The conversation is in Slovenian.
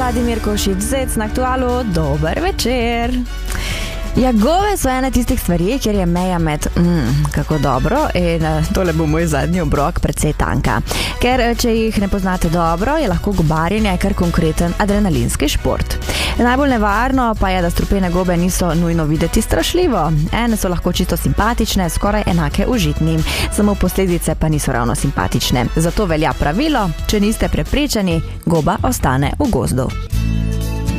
Vladimir Košič Zec na Aktualu. Dober večer. Ja, gobe so ena tistih stvari, kjer je meja med kako dobro in tole bo moj zadnji obrok precej tanka. Ker če jih ne poznate dobro, je lahko gobarjenje kar konkreten adrenalinski šport. Najbolj nevarno pa je, da strupene gobe niso nujno videti strašljivo. Ene so lahko čisto simpatične, skoraj enake užitnim, samo posledice pa niso ravno simpatične. Zato velja pravilo, če niste prepričani, goba ostane v gozdu.